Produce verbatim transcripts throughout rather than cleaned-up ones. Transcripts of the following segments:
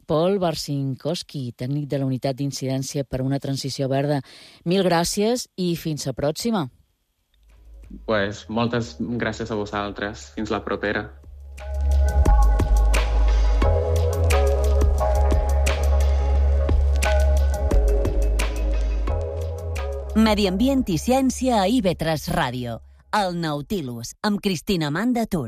Pol Barcinkowski, tècnic de la Unitat d'Incidència per a una Transició Verda. Mil gràcies i fins la pròxima. Pues, moltes gràcies a vosaltres. Fins la propera. Medi Ambient i Ciència a I V tres Ràdio. El Nautilus, amb Cristina Amanda Tur.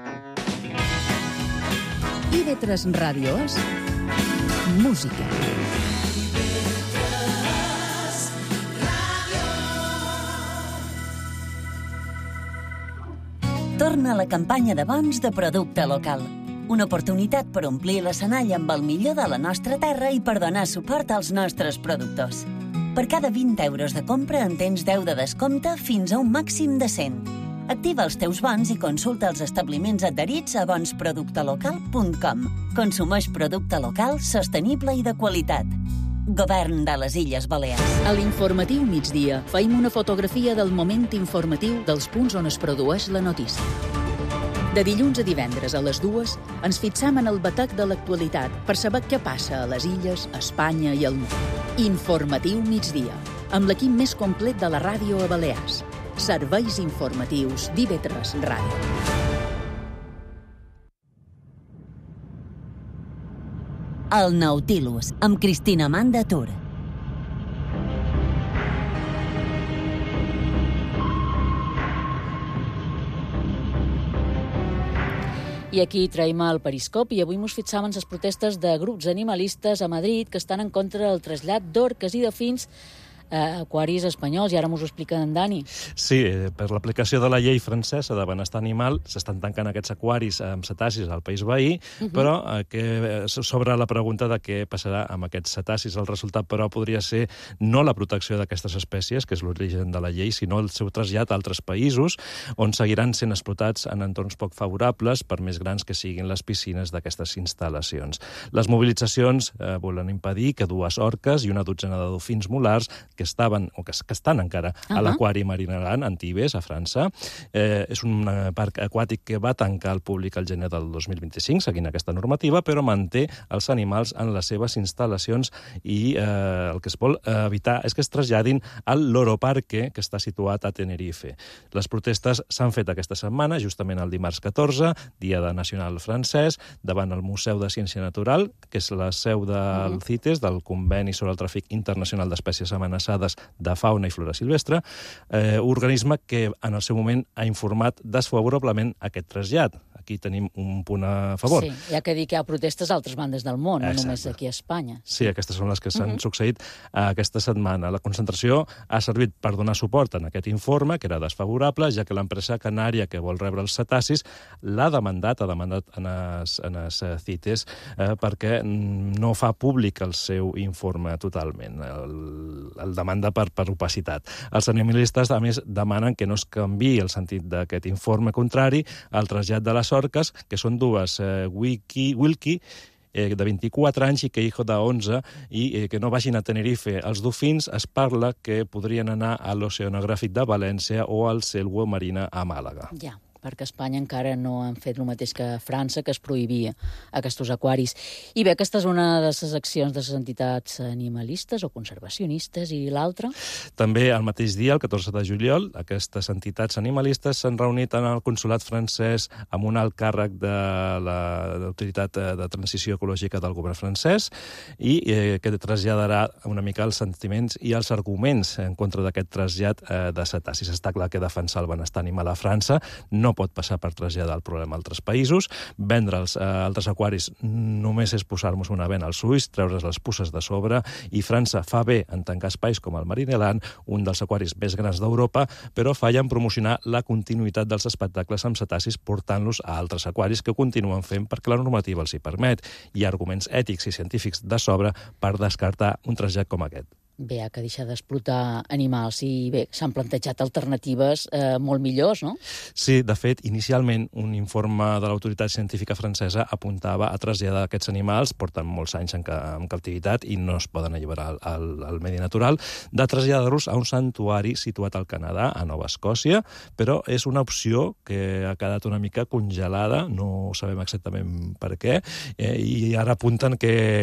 I V tres Ràdio és música. Torna la campanya de bons de producte local. Una oportunitat per omplir l'escenari amb el millor de la nostra terra i per donar suport als nostres productors. Per cada vint euros de compra en tens deu de descompte fins a un màxim de cent. Activa els teus bons i consulta els establiments adherits a bons producte local punt com. Consumeix producte local, sostenible i de qualitat. Govern de les Illes Balears. A l'informatiu migdia feim una fotografia del moment informatiu dels punts on es produeix la notícia. De dilluns a divendres a les dues ens fixam en el batec de l'actualitat per saber què passa a les illes, a Espanya i al món. Informatiu migdia, amb l'equip més complet de la ràdio a Balears. Serveis informatius d'I V tres Ràdio. El Nautilus, amb Cristina Amanda Tur. I aquí traiem el periscopi i avui mos fixam en les protestes de grups animalistes a Madrid que estan en contra del trasllat d'orques i delfins a aquaris espanyols, i ara mos ho explica en Dani. Sí, per l'aplicació de la llei francesa de benestar animal s'estan tancant aquests aquaris amb cetacis al país veí, uh-huh. però eh, que sobre la pregunta de què passarà amb aquests cetacis. El resultat, però, podria ser no la protecció d'aquestes espècies, que és l'origen de la llei, sinó el seu trasllat a altres països, on seguiran sent explotats en entorns poc favorables, per més grans que siguin les piscines d'aquestes instal·lacions. Les mobilitzacions eh, volen impedir que dues orques i una dotzena de dofins molars que estaven, o que, que estan encara uh-huh. a l'aquari Marineland, a Antibes, a França. Eh, és un parc aquàtic que va tancar al públic el gener del dos mil vint-i-cinc, seguint aquesta normativa, però manté els animals en les seves instal·lacions i eh, el que es vol evitar és que es traslladin al Loro Parque, que està situat a Tenerife. Les protestes s'han fet aquesta setmana, justament el dimarts catorze, Dia de Nacional francès, davant el Museu de Ciència Natural, que és la seu del uh-huh. CITES, del Conveni sobre el Tràfic Internacional d'Espècies Amenaçades de fauna i flora silvestre, eh, organisme que en el seu moment ha informat desfavorablement aquest trasllat. Aquí tenim un punt a favor. Sí, hi ha que dir que hi ha protestes a altres bandes del món, Exacte. No només aquí a Espanya. Sí, aquestes són les que s'han uh-huh. succeït aquesta setmana. La concentració ha servit per donar suport en aquest informe, que era desfavorable, ja que l'empresa canària que vol rebre els cetacis l'ha demandat, ha demandat en els, en els CITES, eh, perquè no fa públic el seu informe totalment. El, el demanda per, per opacitat. Els animalistes, a més, demanen que no es canviï el sentit d'aquest informe contrari al trasllat de les orques, que són dues, eh, Wilkie, Wilkie eh, de vint-i-quatre anys i Queijo de onze, i eh, que no vagin a Tenerife. Els dofins es parla que podrien anar a l'Oceanogràfic de València o al Selwo Marina a Màlaga. Ja. perquè a Espanya encara no han fet el mateix que a França, que es prohibia aquests aquaris. I bé, aquesta és una de les accions de les entitats animalistes o conservacionistes, i l'altra? També el mateix dia, el catorze de juliol, aquestes entitats animalistes s'han reunit en el consolat francès amb un alt càrrec de l'autoritat de transició ecològica del govern francès i eh, que traslladarà una mica els sentiments i els arguments en contra d'aquest trasllat eh, de cetacis. Està clar que defensar el benestar animal a França no pot passar per traslladar el problema a altres països. Vendre'ls a altres aquaris només és posar-nos una vena als ulls, treure's les puces de sobre, i França fa bé en tancar espais com el Marineland, un dels aquaris més grans d'Europa, però falla en promocionar la continuïtat dels espectacles amb cetacis portant-los a altres aquaris que continuen fent perquè la normativa els hi permet. Hi ha arguments ètics i científics de sobre per descartar un trasllat com aquest. Bé, ha que deixar d'explotar animals i bé, s'han plantejat alternatives eh, molt millors, no? Sí, de fet, inicialment un informe de l'autoritat científica francesa apuntava a traslladar aquests animals, porten molts anys en, ca en captivitat i no es poden alliberar al, al, al medi natural, de traslladar-los a un santuari situat al Canadà, a Nova Escòcia, però és una opció que ha quedat una mica congelada, no sabem exactament per què, eh, i ara apunten que